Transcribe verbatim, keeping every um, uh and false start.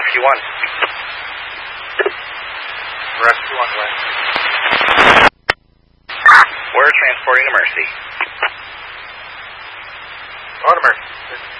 Rescue one. Rescue one, Glenn. We're transporting to Mercy. Go to Mercy.